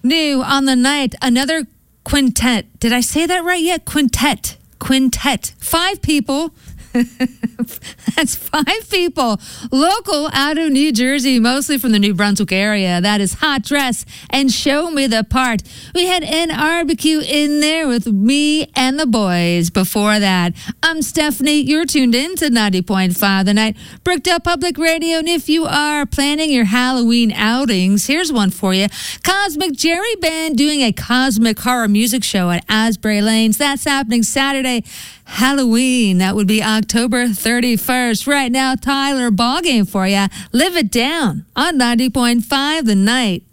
New on the night, another quintet. Did I say that right yet? Quintet. 5 people. That's 5 people. Local out of New Jersey, mostly from the New Brunswick area. That is Hot Dress and Show Me the Part. We had NRBQ in there with me and the boys. Before that, I'm Stephanie. You're tuned in to 90.5 The Night, Brookdale Public Radio. And if you are planning your Halloween outings, here's one for you. Cosmic Jerry Band doing a cosmic horror music show at Asbury Lanes. That's happening Saturday, Halloween. That would be October 31st. Right now, Tyler, ball game for you. Live it down on 90.5 The Night.